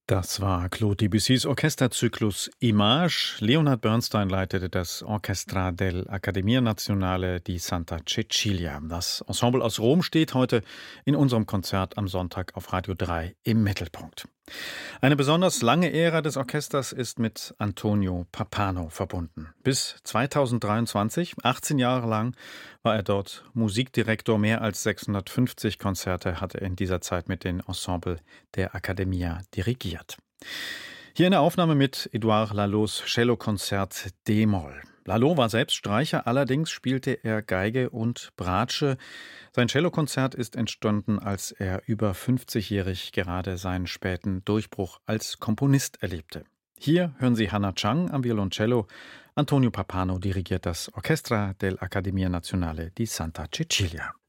Das war Claude Debussys Orchesterzyklus Image. Leonard Bernstein leitete das Orchestra dell'Accademia Nazionale di Santa Cecilia. Das Ensemble aus Rom steht heute in unserem Konzert am Sonntag auf Radio 3 im Mittelpunkt. Eine besonders lange Ära des Orchesters ist mit Antonio Pappano verbunden. Bis 2023, 18 Jahre lang, war er dort Musikdirektor. Mehr als 650 Konzerte hat er in dieser Zeit mit dem Ensemble der Accademia dirigiert. Hier eine Aufnahme mit Édouard Lalots Cellokonzert D-Moll. Lalo war selbst Streicher, allerdings spielte er Geige und Bratsche. Sein Cellokonzert ist entstanden, als er über 50-jährig gerade seinen späten Durchbruch als Komponist erlebte. Hier hören Sie Hannah Chang am Violoncello. Antonio Pappano dirigiert das Orchestra dell'Accademia Nazionale di Santa Cecilia.